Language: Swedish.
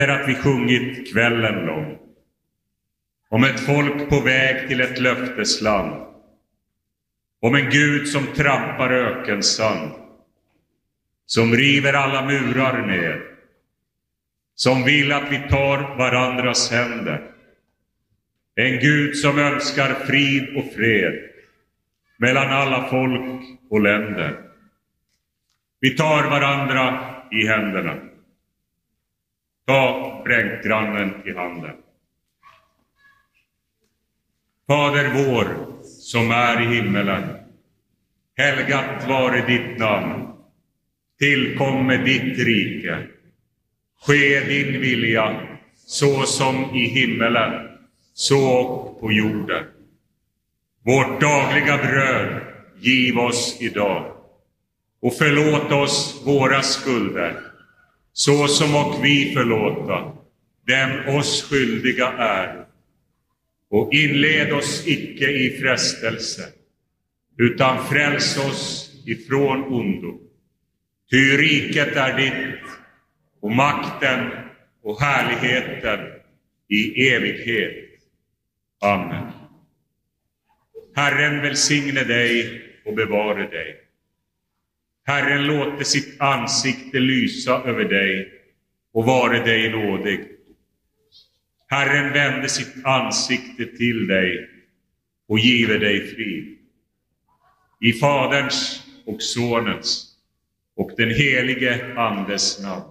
att vi sjungit kvällen lång om ett folk på väg till ett löftesland, om en Gud som trampar ökensand, som river alla murar ner, som vill att vi tar varandras händer, en Gud som önskar frid och fred mellan alla folk och länder. Vi tar varandra i händerna. Ta bränkgrannen i handen. Fader vår som är i himmelen, helgat vare ditt namn. Tillkomme ditt rike. Ske din vilja, så som i himmelen, så och på jorden. Vårt dagliga bröd giv oss idag. Och förlåt oss våra skulder, så som och vi förlåta dem oss skyldiga är. Och inled oss icke i frestelse, utan fräls oss ifrån ondo. Ty riket är ditt, och makten och härligheten i evighet. Amen. Herren välsigne dig och bevare dig. Herren låter sitt ansikte lysa över dig och vare dig nådig. Herren vände sitt ansikte till dig och give dig frid. I Faderns och Sonens och den helige Andes namn.